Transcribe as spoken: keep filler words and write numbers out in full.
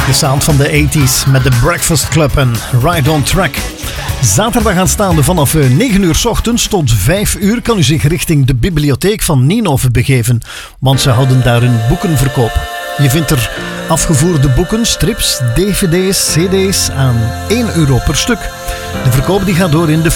De sound van de tachtig met de Breakfast Club en Right on Track. Zaterdag aanstaande vanaf negen uur 's ochtends tot vijf uur kan u zich richting de bibliotheek van Ninove begeven, want ze houden daar een boekenverkoop. Je vindt er afgevoerde boeken, strips, dvd's, cd's aan één euro per stuk. De verkoop die gaat door in de